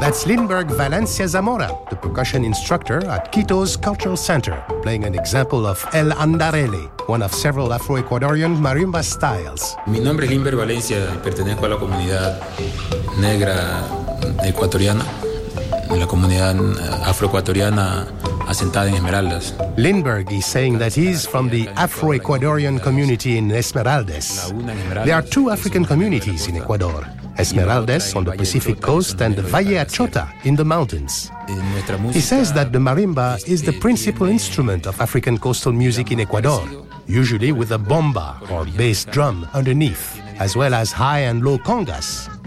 That's Lindbergh Valencia Zamora, the percussion instructor at Quito's Cultural Center, playing an example of El Andarele, one of several Afro-Ecuadorian marimba styles. Mi nombre es Lindbergh Valencia y pertenezco a la comunidad negra ecuatoriana, la comunidad afroecuatoriana asentada en Esmeraldas. Lindbergh is saying that he's from the Afro-Ecuadorian community in Esmeraldas. There are two African communities in Ecuador, Esmeraldas on the Pacific coast and Valle Achota in the mountains. He says that the marimba is the principal instrument of African coastal music in Ecuador, usually with a bomba or bass drum underneath, as well as high and low congas.